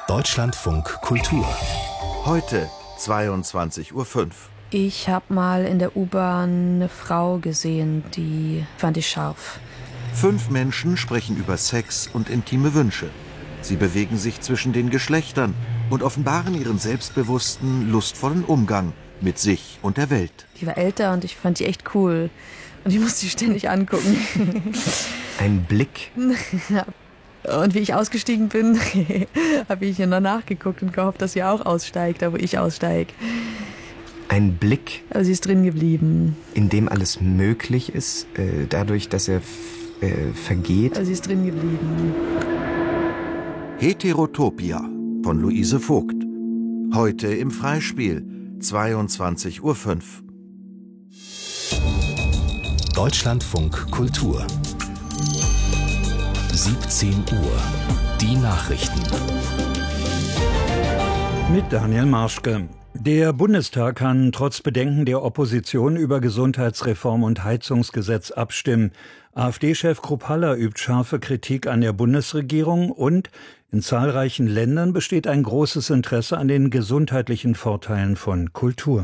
Deutschlandfunk Kultur. Heute 22:05 Uhr. Ich habe mal in der U-Bahn eine Frau gesehen, die fand ich scharf. 5 Menschen sprechen über Sex und intime Wünsche. Sie bewegen sich zwischen den Geschlechtern und offenbaren ihren selbstbewussten, lustvollen Umgang mit sich und der Welt. Die war älter und ich fand die echt cool. Und ich musste die ständig angucken. Ein Blick. Und wie ich ausgestiegen bin, habe ich ihr noch nachgeguckt und gehofft, dass sie auch aussteigt, da wo ich aussteige. Ein Blick, Aber sie ist drin geblieben. in dem alles möglich ist, dadurch, dass er vergeht. Aber sie ist drin geblieben. Heterotopia von Luise Vogt. Heute im Freispiel 22:05 Uhr. Deutschlandfunk Kultur. 17 Uhr. Die Nachrichten. Mit Daniel Marschke. Der Bundestag kann trotz Bedenken der Opposition über Gesundheitsreform und Heizungsgesetz abstimmen. AfD-Chef Kruppalla übt scharfe Kritik an der Bundesregierung und in zahlreichen Ländern besteht ein großes Interesse an den gesundheitlichen Vorteilen von Kultur.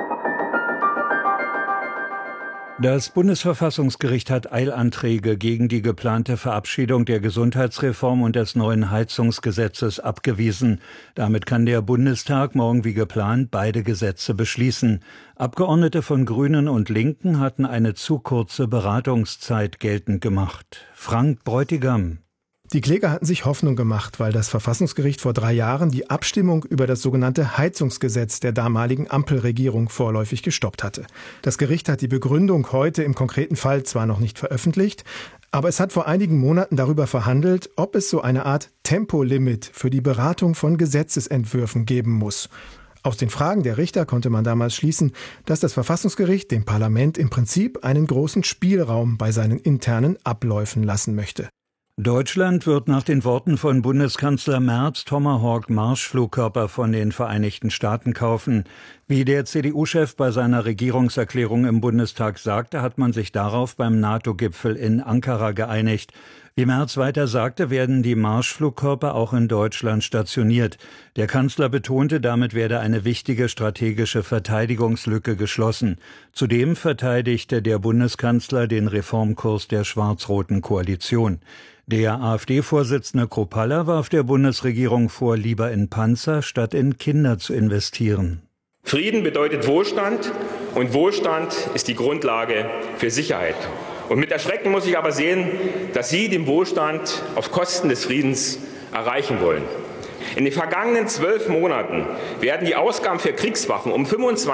Das Bundesverfassungsgericht hat Eilanträge gegen die geplante Verabschiedung der Gesundheitsreform und des neuen Heizungsgesetzes abgewiesen. Damit kann der Bundestag morgen wie geplant beide Gesetze beschließen. Abgeordnete von Grünen und Linken hatten eine zu kurze Beratungszeit geltend gemacht. Frank Bräutigam. Die Kläger hatten sich Hoffnung gemacht, weil das Verfassungsgericht vor 3 Jahren die Abstimmung über das sogenannte Heizungsgesetz der damaligen Ampelregierung vorläufig gestoppt hatte. Das Gericht hat die Begründung heute im konkreten Fall zwar noch nicht veröffentlicht, aber es hat vor einigen Monaten darüber verhandelt, ob es so eine Art Tempolimit für die Beratung von Gesetzesentwürfen geben muss. Aus den Fragen der Richter konnte man damals schließen, dass das Verfassungsgericht dem Parlament im Prinzip einen großen Spielraum bei seinen internen Abläufen lassen möchte. Deutschland wird nach den Worten von Bundeskanzler Merz Tomahawk-Marschflugkörper von den Vereinigten Staaten kaufen. Wie der CDU-Chef bei seiner Regierungserklärung im Bundestag sagte, hat man sich darauf beim NATO-Gipfel in Ankara geeinigt. Wie Merz weiter sagte, werden die Marschflugkörper auch in Deutschland stationiert. Der Kanzler betonte, damit werde eine wichtige strategische Verteidigungslücke geschlossen. Zudem verteidigte der Bundeskanzler den Reformkurs der schwarz-roten Koalition. Der AfD-Vorsitzende Kruppalla warf der Bundesregierung vor, lieber in Panzer statt in Kinder zu investieren. Frieden bedeutet Wohlstand und Wohlstand ist die Grundlage für Sicherheit. Und mit Erschrecken muss ich aber sehen, dass Sie den Wohlstand auf Kosten des Friedens erreichen wollen. In den vergangenen 12 Monaten werden die Ausgaben für Kriegswaffen um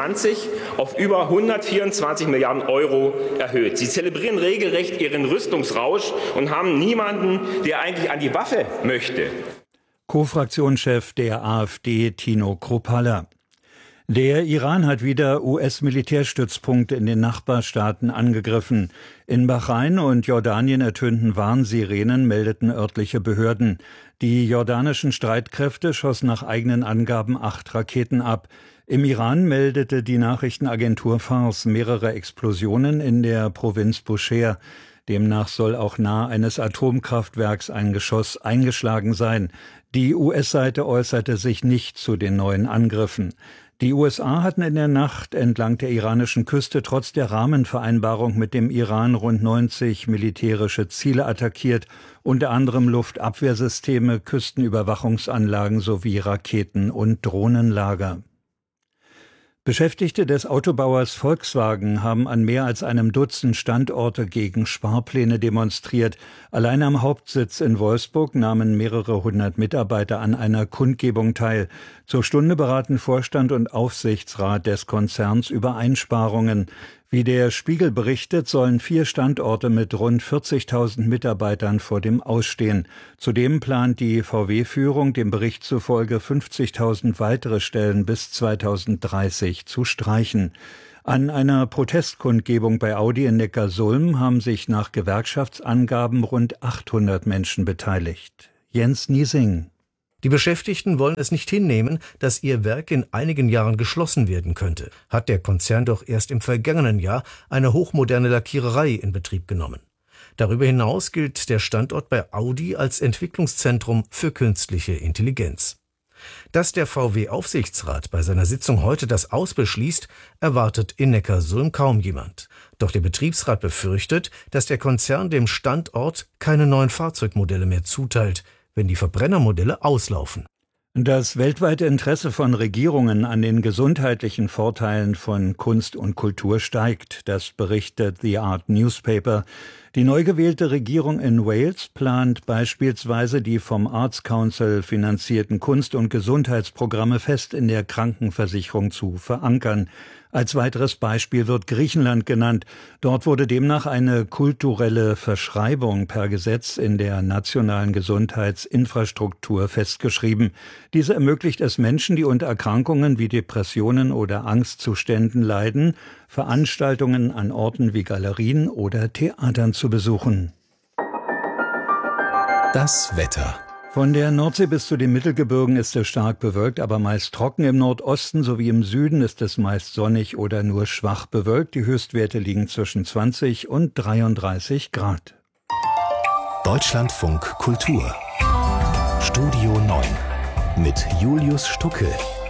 25 auf über 124 Milliarden Euro erhöht. Sie zelebrieren regelrecht ihren Rüstungsrausch und haben niemanden, der eigentlich an die Waffe möchte. Co-Fraktionschef der AfD Tino Kruppalla. Der Iran hat wieder US-Militärstützpunkte in den Nachbarstaaten angegriffen. In Bahrain und Jordanien ertönten Warnsirenen, meldeten örtliche Behörden. Die jordanischen Streitkräfte schossen nach eigenen Angaben 8 Raketen ab. Im Iran meldete die Nachrichtenagentur Fars mehrere Explosionen in der Provinz Bushehr. Demnach soll auch nahe eines Atomkraftwerks ein Geschoss eingeschlagen sein. Die US-Seite äußerte sich nicht zu den neuen Angriffen. Die USA hatten in der Nacht entlang der iranischen Küste trotz der Rahmenvereinbarung mit dem Iran rund 90 militärische Ziele attackiert, unter anderem Luftabwehrsysteme, Küstenüberwachungsanlagen sowie Raketen- und Drohnenlager. Beschäftigte des Autobauers Volkswagen haben an mehr als einem Dutzend Standorte gegen Sparpläne demonstriert. Allein am Hauptsitz in Wolfsburg nahmen mehrere hundert Mitarbeiter an einer Kundgebung teil. Zur Stunde beraten Vorstand und Aufsichtsrat des Konzerns über Einsparungen. Wie der Spiegel berichtet, sollen 4 Standorte mit rund 40.000 Mitarbeitern vor dem Ausstehen. Zudem plant die VW-Führung dem Bericht zufolge 50.000 weitere Stellen bis 2030 zu streichen. An einer Protestkundgebung bei Audi in Neckarsulm haben sich nach Gewerkschaftsangaben rund 800 Menschen beteiligt. Jens Niesing. Die Beschäftigten wollen es nicht hinnehmen, dass ihr Werk in einigen Jahren geschlossen werden könnte. Hat der Konzern doch erst im vergangenen Jahr eine hochmoderne Lackiererei in Betrieb genommen. Darüber hinaus gilt der Standort bei Audi als Entwicklungszentrum für künstliche Intelligenz. Dass der VW-Aufsichtsrat bei seiner Sitzung heute das Aus beschließt, erwartet in Neckarsulm kaum jemand. Doch der Betriebsrat befürchtet, dass der Konzern dem Standort keine neuen Fahrzeugmodelle mehr zuteilt, wenn die Verbrennermodelle auslaufen. Das weltweite Interesse von Regierungen an den gesundheitlichen Vorteilen von Kunst und Kultur steigt. Das berichtet The Art Newspaper. Die neu gewählte Regierung in Wales plant beispielsweise die vom Arts Council finanzierten Kunst- und Gesundheitsprogramme fest in der Krankenversicherung zu verankern. Als weiteres Beispiel wird Griechenland genannt. Dort wurde demnach eine kulturelle Verschreibung per Gesetz in der nationalen Gesundheitsinfrastruktur festgeschrieben. Diese ermöglicht es Menschen, die unter Erkrankungen wie Depressionen oder Angstzuständen leiden, Veranstaltungen an Orten wie Galerien oder Theatern zu besuchen. Das Wetter. Von der Nordsee bis zu den Mittelgebirgen ist es stark bewölkt, aber meist trocken. Im Nordosten sowie im Süden ist es meist sonnig oder nur schwach bewölkt. Die Höchstwerte liegen zwischen 20 und 33 Grad. Deutschlandfunk Kultur. Studio 9 mit Julius Stucke.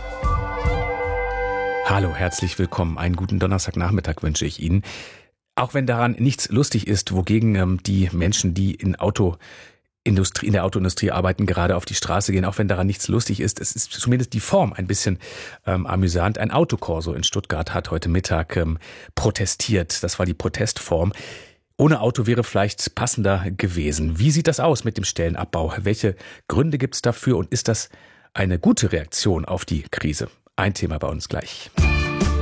Hallo, herzlich willkommen. Einen guten Donnerstagnachmittag wünsche ich Ihnen. Auch wenn daran nichts lustig ist, wogegen die Menschen, die in der Autoindustrie arbeiten, gerade auf die Straße gehen, auch wenn daran nichts lustig ist, es ist zumindest die Form ein bisschen amüsant. Ein Autokorso in Stuttgart hat heute Mittag protestiert. Das war die Protestform. Ohne Auto wäre vielleicht passender gewesen. Wie sieht das aus mit dem Stellenabbau? Welche Gründe gibt es dafür und ist das eine gute Reaktion auf die Krise? Ein Thema bei uns gleich.